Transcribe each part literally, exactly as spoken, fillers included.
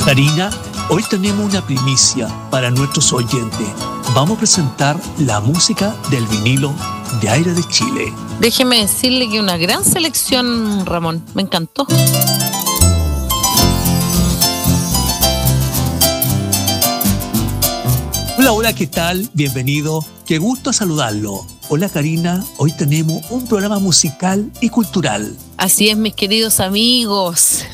Karina, hoy tenemos una primicia para nuestros oyentes. Vamos a presentar la música del vinilo de Aire de Chile. Déjeme decirle que una gran selección, Ramón. Me encantó. Hola, hola, ¿qué tal? Bienvenido. Qué gusto saludarlo. Hola, Karina. Hoy tenemos un programa musical y cultural. Así es, mis queridos amigos.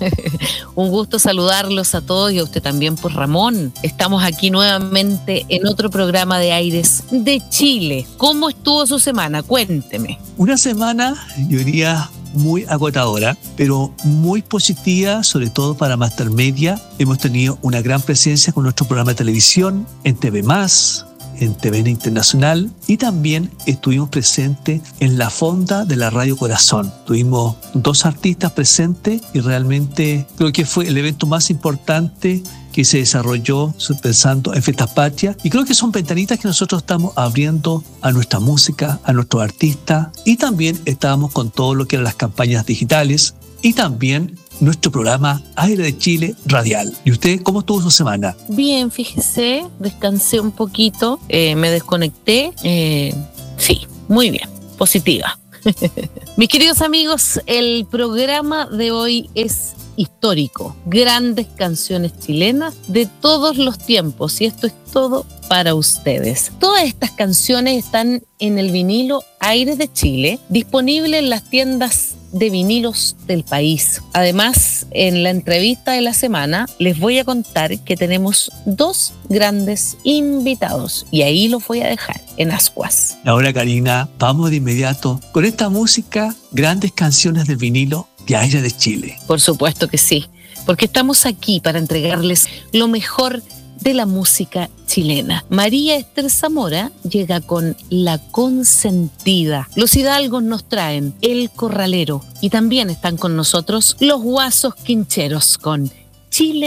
Un gusto saludarlos a todos y a usted también, pues, Ramón. Estamos aquí nuevamente en otro programa de Aires de Chile. ¿Cómo estuvo su semana? Cuénteme. Una semana, yo diría, muy agotadora, pero muy positiva, sobre todo para Master Media. Hemos tenido una gran presencia con nuestro programa de televisión en T V más, en T V N Internacional, y también estuvimos presentes en la fonda de la Radio Corazón. Tuvimos dos artistas presentes y realmente creo que fue el evento más importante que se desarrolló pensando en Fiestas Patrias, y creo que son ventanitas que nosotros estamos abriendo a nuestra música, a nuestros artistas, y también estábamos con todo lo que eran las campañas digitales y también nuestro programa Aire de Chile Radial. ¿Y usted cómo estuvo su semana? Bien, fíjese, descansé un poquito, eh, me desconecté, eh, sí, muy bien, positiva. Mis queridos amigos, el programa de hoy es histórico, grandes canciones chilenas de todos los tiempos, y esto es todo para ustedes. Todas estas canciones están en el vinilo Aires de Chile, disponible en las tiendas de vinilos del país. Además, en la entrevista de la semana les voy a contar que tenemos dos grandes invitados, y ahí los voy a dejar en ascuas. Ahora, Karina, vamos de inmediato con esta música, grandes canciones del vinilo de Aire de Chile. Por supuesto que sí, porque estamos aquí para entregarles lo mejor de la música chilena. María Esther Zamora llega con La Consentida. Los Hidalgos nos traen El Corralero, y también están con nosotros los Guasos Quincheros con Chile